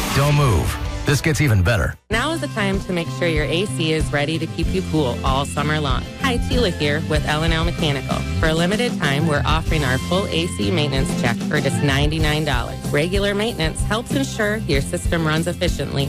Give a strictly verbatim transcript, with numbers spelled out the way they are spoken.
Don't move. This gets even better. Now is the time to make sure your A C is ready to keep you cool all summer long. Hi, Tila here with L and L Mechanical. For a limited time, we're offering our full A C maintenance check for just ninety-nine dollars. Regular maintenance helps ensure your system runs efficiently